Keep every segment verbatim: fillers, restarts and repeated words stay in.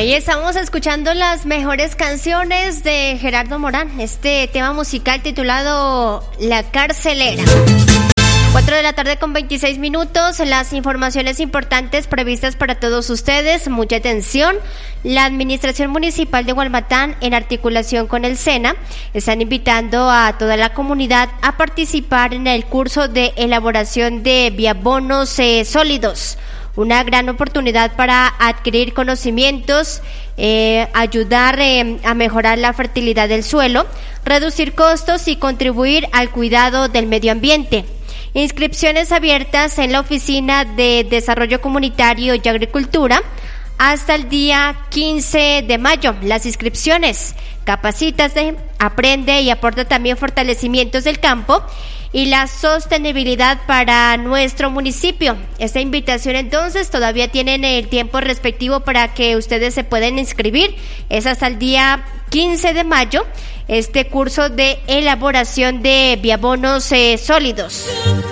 ahí estamos escuchando las mejores canciones de Gerardo Morán, este tema musical titulado La Carcelera. cuatro de la tarde con veintiséis minutos, las informaciones importantes previstas para todos ustedes, mucha atención. La Administración Municipal de Gualmatán, en articulación con el SENA, están invitando a toda la comunidad a participar en el curso de elaboración de biabonos eh, sólidos. Una gran oportunidad para adquirir conocimientos, eh, ayudar eh, a mejorar la fertilidad del suelo, reducir costos y contribuir al cuidado del medio ambiente. Inscripciones abiertas en la Oficina de Desarrollo Comunitario y Agricultura hasta el día quince de mayo. Las inscripciones: capacítate, aprende y aporta también fortalecimientos del campo y la sostenibilidad para nuestro municipio. Esta invitación entonces todavía tienen el tiempo respectivo para que ustedes se puedan inscribir. Es hasta el día quince de mayo este curso de elaboración de biabonos eh, sólidos.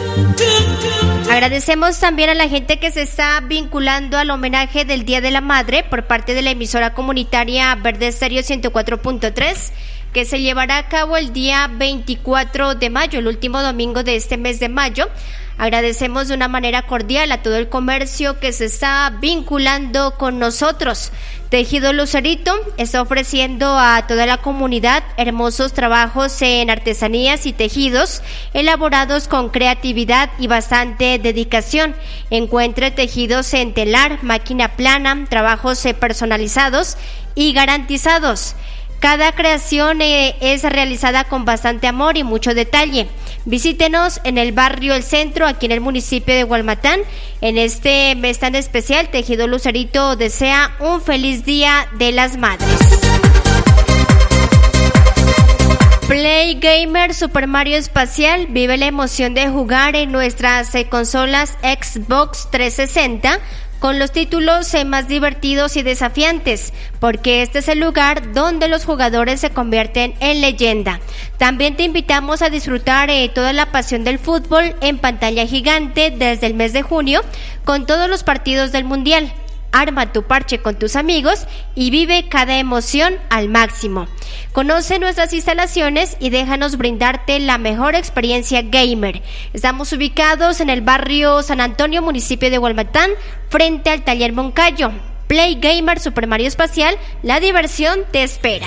Agradecemos también a la gente que se está vinculando al homenaje del Día de la Madre por parte de la emisora comunitaria Verde Estéreo ciento cuatro punto tres, que se llevará a cabo el día veinticuatro de mayo, el último domingo de este mes de mayo. Agradecemos de una manera cordial a todo el comercio que se está vinculando con nosotros. Tejido Lucerito está ofreciendo a toda la comunidad hermosos trabajos en artesanías y tejidos elaborados con creatividad y bastante dedicación. Encuentre tejidos en telar, máquina plana, trabajos personalizados y garantizados. Cada creación eh, es realizada con bastante amor y mucho detalle. Visítenos en el barrio El Centro, aquí en el municipio de Gualmatán. En este mes tan especial, Tejido Lucerito desea un feliz Día de las Madres. Play Gamer Super Mario Espacial, vive la emoción de jugar en nuestras eh, consolas Xbox trescientos sesenta con los títulos eh, más divertidos y desafiantes, porque este es el lugar donde los jugadores se convierten en leyenda. También te invitamos a disfrutar eh, toda la pasión del fútbol en pantalla gigante desde el mes de junio, con todos los partidos del Mundial. Arma tu parche con tus amigos y vive cada emoción al máximo. Conoce nuestras instalaciones y déjanos brindarte la mejor experiencia gamer. Estamos ubicados en el barrio San Antonio, municipio de Gualmatán, frente al taller Moncayo. Play Gamer Super Mario Espacial, la diversión te espera.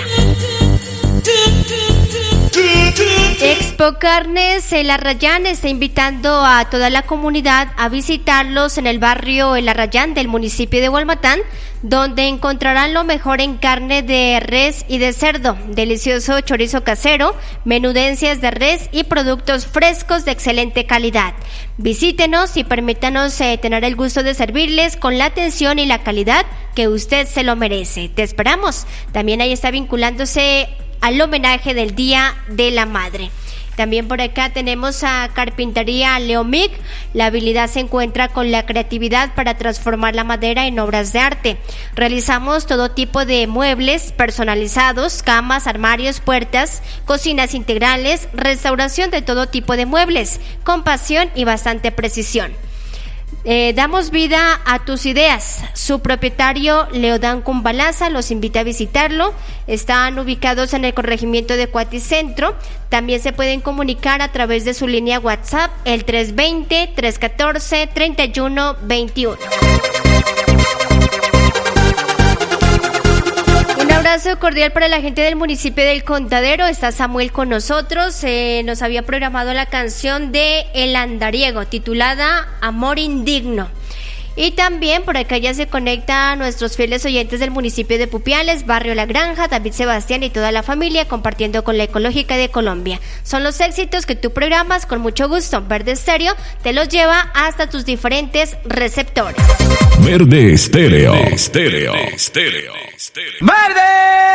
Expo Carnes El Arrayán está invitando a toda la comunidad a visitarlos en el barrio El Arrayán del municipio de Gualmatán, donde encontrarán lo mejor en carne de res y de cerdo, delicioso chorizo casero, menudencias de res y productos frescos de excelente calidad. Visítenos y permítanos eh, tener el gusto de servirles con la atención y la calidad que usted se lo merece. Te esperamos. También ahí está vinculándose al homenaje del Día de la Madre. También por acá tenemos a Carpintería Leomic. La habilidad se encuentra con la creatividad para transformar la madera en obras de arte. Realizamos todo tipo de muebles personalizados, camas, armarios, puertas, cocinas integrales, restauración de todo tipo de muebles, con pasión y bastante precisión. Eh, damos vida a tus ideas. Su propietario Leodán Cumbalaza los invita a visitarlo. Están ubicados en el corregimiento de Cuaticentro. También se pueden comunicar a través de su línea WhatsApp, el tres dos cero, tres uno cuatro, tres uno dos uno. Un abrazo cordial para la gente del municipio del Contadero. Está Samuel con nosotros. Eh, nos había programado la canción de El Andariego, titulada Amor Indigno. Y también por acá ya se conecta a nuestros fieles oyentes del municipio de Pupiales, barrio La Granja, David Sebastián y toda la familia compartiendo con la Ecológica de Colombia. Son los éxitos que tú programas con mucho gusto. Verde Estéreo te los lleva hasta tus diferentes receptores. Verde Estéreo. Verde Estéreo. Verde Estéreo. ¡Verde!